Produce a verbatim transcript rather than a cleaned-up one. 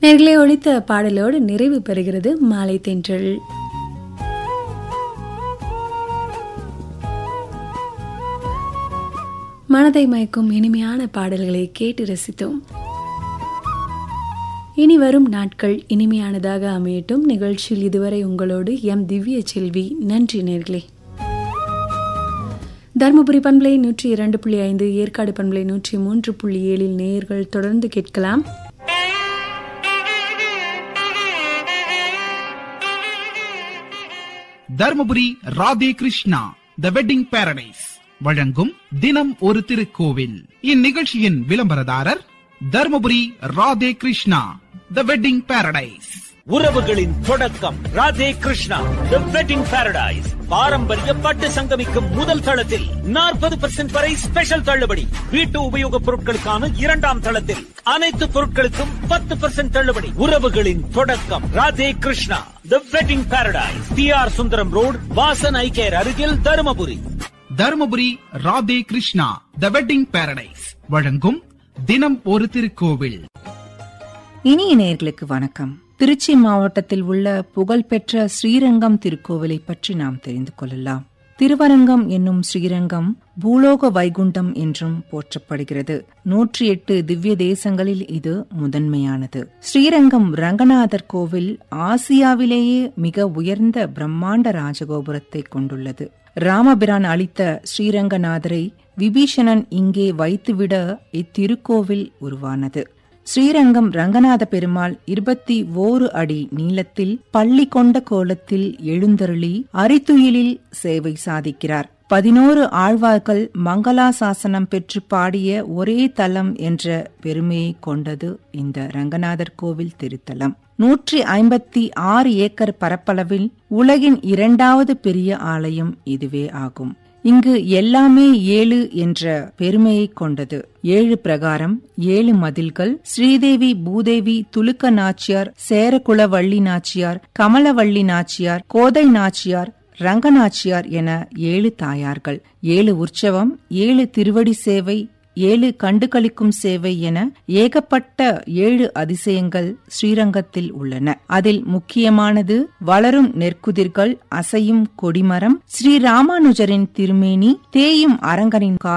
நேர்களே, ஒழித்த பாடலோடு நிறைவு பெறுகிறது மாலை தென்றல். மனதை மயக்கும் இனிமையான பாடல்களை கேட்டு ரசித்தோம். இனி வரும் நாட்கள் இனிமையானதாக அமையட்டும். நிகழ்ச்சியில் இதுவரை உங்களோடு எம் திவ்ய செல்வி. நன்றி நேர்களே. தருமபுரி பண்பலை நூற்றி இரண்டு புள்ளி ஐந்து, ஏற்காடு பண்பலை நூற்றி மூன்று புள்ளி ஏழில் நேயர்கள் தொடர்ந்து கேட்கலாம். தர்மபுரி ராதே கிருஷ்ணா தி வெட்டிங் பாரடைஸ் வழங்கும் தினம் ஒரு திருக்கோவில். இந்நிகழ்ச்சியின் விளம்பரதாரர் தர்மபுரி ராதே கிருஷ்ணா தி வெட்டிங் பாரடைஸ். உறவுகளின் தொடக்கம் ராதே கிருஷ்ணா தி வெட்டிங் பாரடைஸ். பாரம்பரிய பட்டு சங்கமிக்கும் முதல் தளத்தில் நாற்பது பெர்சென்ட் வரை ஸ்பெஷல் தள்ளுபடி. வீட்டு உபயோகப் பொருட்களுக்கான இரண்டாம் தளத்தில் அனைத்து பொருட்களுக்கும் பத்து பெர்சென்ட் தள்ளுபடி. உறவுகளின் தொடக்கம் ராதே கிருஷ்ணா தி wedding Paradise, D R Sundaram road, Vasan ஐ கேர் அருகில், தருமபுரி. தருமபுரி ராதே கிருஷ்ணா தி வெட்டிங் பாரடைஸ் வழங்கும் தினம் ஒரு திருக்கோவில். இனிய நேயர்களுக்கு வணக்கம். திருச்சி மாவட்டத்தில் உள்ள புகழ்பெற்ற ஸ்ரீரங்கம் திருக்கோவிலை பற்றி நாம் தெரிந்து கொள்ளலாம். திருவரங்கம் என்னும் ஸ்ரீரங்கம் பூலோக வைகுண்டம் என்றும் போற்றப்படுகிறது. நூற்றி எட்டு திவ்ய தேசங்களில் இது முதன்மையானது. ஸ்ரீரங்கம் ரங்கநாதர் கோவில் ஆசியாவிலேயே மிக உயர்ந்த பிரம்மாண்ட ராஜகோபுரத்தை கொண்டுள்ளது. ராமபிரான் அளித்த ஸ்ரீரங்கநாதரை விபீஷணன் இங்கே வைத்துவிட இத்திருக்கோவில் உருவானது. ஸ்ரீரங்கம் ரங்கநாத பெருமாள் இருபத்தி ஓரு அடி நீளத்தில் பள்ளி கொண்ட கோலத்தில் எழுந்தருளி அரித்துயிலில் சேவை சாதிக்கிறார். பதினோரு ஆழ்வார்கள் மங்களாசாசனம் பெற்று பாடிய ஒரே தலம் என்ற பெருமையை கொண்டது இந்த ரங்கநாதர் கோவில் திருத்தலம். நூற்றி ஐம்பத்தி ஆறு ஏக்கர் பரப்பளவில் உலகின் இரண்டாவது பெரிய ஆலயம் இதுவே ஆகும். இங்கு எல்லாமே ஏழு என்ற பெருமையை கொண்டது. ஏழு பிரகாரம், ஏழு மதில்கள், ஸ்ரீதேவி, பூதேவி, துலுக்க நாச்சியார், சேரகுலவள்ளி நாச்சியார், கமலவள்ளி நாச்சியார், கோதை நாச்சியார், ரங்கநாச்சியார் என ஏழு தாயார்கள், ஏழு உற்சவம், ஏழு திருவடி சேவை, ஏழு கண்டுகளிக்கும் சேவை என ஏகப்பட்ட ஏழு அதிசயங்கள் ஸ்ரீரங்கத்தில் உள்ளன. அதில் முக்கியமானது வளரும் நெற்குதிர்கள், அசையும் கொடிமரம், ஸ்ரீ ராமானுஜரின் திருமேனி, தேயும் அரங்கனின்